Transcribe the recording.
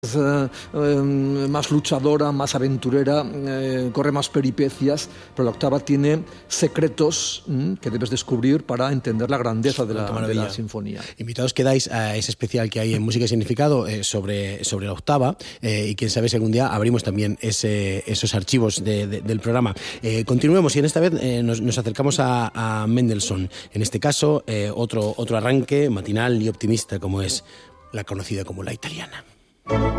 más luchadora, más aventurera, corre más peripecias, pero la octava tiene secretos que debes descubrir para entender la grandeza de la sinfonía. Invitados quedáis a ese especial que hay en Música y Significado sobre la octava, y quién sabe si algún día abrimos también esos archivos del programa. Continuemos y en esta vez nos acercamos a Mendelssohn. En este caso, otro arranque matinal y optimista como es la conocida como la italiana.